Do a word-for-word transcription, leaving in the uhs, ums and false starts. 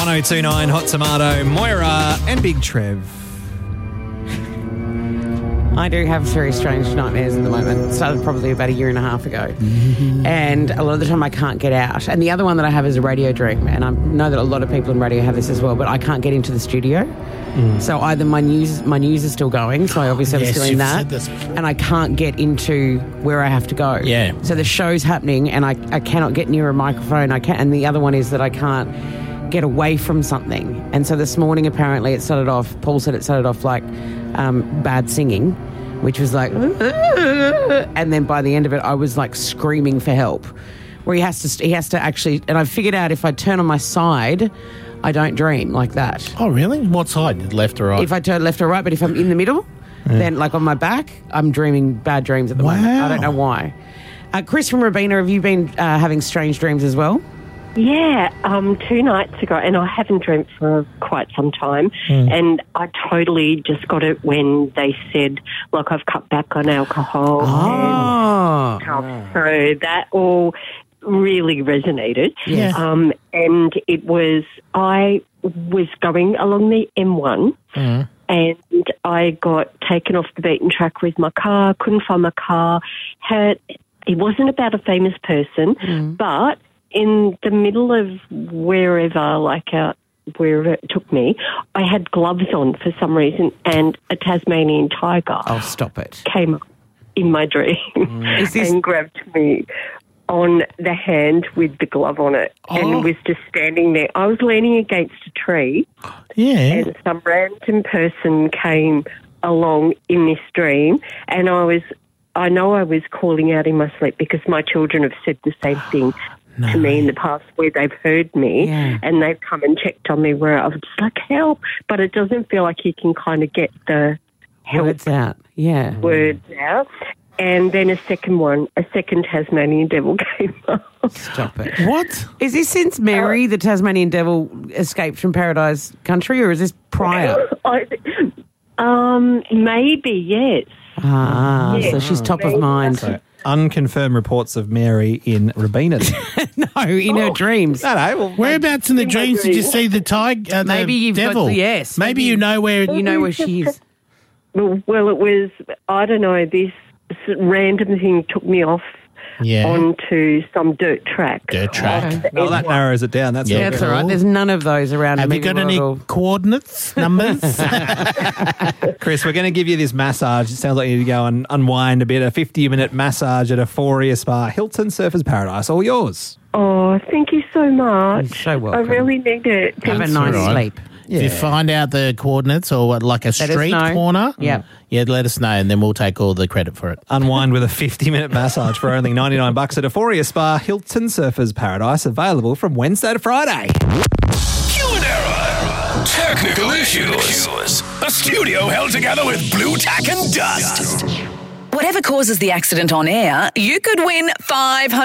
one oh two nine Hot Tomato, Moira and Big Trev. I do have very strange nightmares at the moment. It started probably about a year and a half ago. Mm-hmm. And a lot of the time I can't get out. And the other one that I have is a radio dream. And I know that a lot of people in radio have this as well, but I can't get into the studio. Mm. So either my news my news is still going, so I obviously yes, am still in that. And I can't get into where I have to go. Yeah. So the show's happening and I, I cannot get near a microphone. I can't, and the other one is that I can't get away from something. And so this morning apparently it started off, Paul said it started off like um, bad singing, which was like, and then by the end of it, I was like screaming for help. Where he has to, he has to actually, and I figured out if I turn on my side, I don't dream like that. Oh, really? What side? Left or right? If I turn left or right, but if I'm in the middle, yeah. then like on my back, I'm dreaming bad dreams at the wow. moment. I don't know why. Uh, Chris from Robina, have you been uh, having strange dreams as well? Yeah, um, two nights ago, and I haven't dreamt for quite some time, mm. and I totally just got it when they said, like, I've cut back on alcohol. Oh. And stuff. So that all really resonated. Yeah. Um, and it was, I was going along the M one, mm. and I got taken off the beaten track with my car, couldn't find my car. Had, it wasn't about a famous person, mm. but in the middle of wherever, like uh, wherever it took me, I had gloves on for some reason, and a Tasmanian tiger. Oh, stop it! Came up in my dream mm. this- and grabbed me on the hand with the glove on it, oh. and was just standing there. I was leaning against a tree, yeah, and some random person came along in this dream, and I was. I know I was calling out in my sleep because my children have said the same thing. No. To me in the past where they've heard me yeah. and they've come and checked on me where I was just like, help, but it doesn't feel like you can kind of get the help words out. Yeah. Words out. And then a second one, a second Tasmanian devil came up. Stop it. What? Is this since Mary, the Tasmanian devil, escaped from Paradise Country, or is this prior? I, um, maybe, yes. Ah, yes. So she's top of mind. So, unconfirmed reports of Mary in Robina. No, in her dreams. No, no. Well, whereabouts in the in dreams did you see the tiger? Uh, maybe the you've devil? got the, yes. Maybe, maybe you know where you know where she is. Well, it was. I don't know. This random thing took me off yeah. onto some dirt track. Dirt track. Well, that narrows it down. That's yeah, that's all right. There's none of those around. Have you got any coordinates, numbers? Chris, we're going to give you this massage. It sounds like you need to go and unwind a bit. A fifty-minute massage at Euphoria Spa, Hilton Surfers Paradise. All yours. Oh, thank you so much. You're so welcome. I really need it. Have a nice right. sleep. Yeah. If you find out the coordinates or what, like a let street corner, yeah. yeah, let us know and then we'll take all the credit for it. Unwind with a fifty-minute massage for only ninety-nine bucks at Euphoria Spa, Hilton Surfers Paradise, available from Wednesday to Friday. Q and Error. Technical issues. A studio held together with blue tack and dust. Whatever causes the accident on air, you could win five hundred